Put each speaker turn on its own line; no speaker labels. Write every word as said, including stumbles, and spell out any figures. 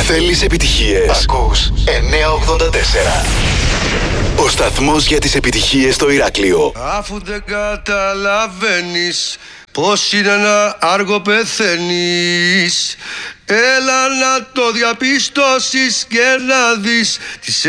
Θέλεις επιτυχίες? Ακούς εννιακόσια ογδόντα τέσσερα. Ο σταθμός για τις επιτυχίες στο Ηράκλειο.
Αφού δεν καταλαβαίνεις πως είναι ένα άργο πεθαίνεις, έλα να το διαπιστώσεις και να δεις τις